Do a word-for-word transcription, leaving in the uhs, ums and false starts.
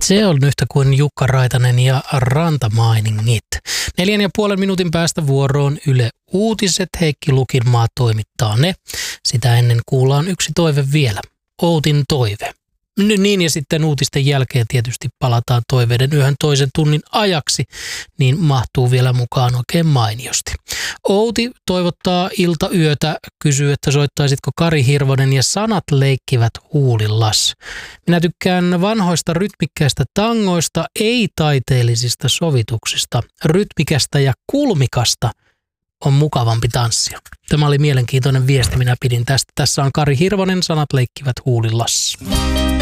Se on yhtä kuin Jukka Raitanen ja Rantamainingit. Neljän ja puolen minuutin päästä vuoroon Yle Uutiset. Heikki Lukinmaa toimittaa ne. Sitä ennen kuullaan yksi toive vielä. Outin toive. Niin ja sitten uutisten jälkeen tietysti palataan toiveiden yhden toisen tunnin ajaksi, niin mahtuu vielä mukaan oikein mainiosti. Outi toivottaa iltayötä, kysyy, että soittaisitko Kari Hirvonen ja Sanat leikkivät huulillas. Minä tykkään vanhoista rytmikkäistä tangoista, ei-taiteellisista sovituksista. Rytmikästä ja kulmikasta on mukavampi tanssia. Tämä oli mielenkiintoinen viesti, minä pidin tästä. Tässä on Kari Hirvonen, Sanat leikkivät huulillas.